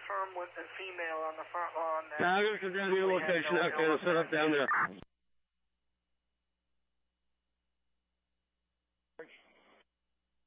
confirm with the female on the front lawn. Now I'm going to come down to your location. Okay, let's set up down there.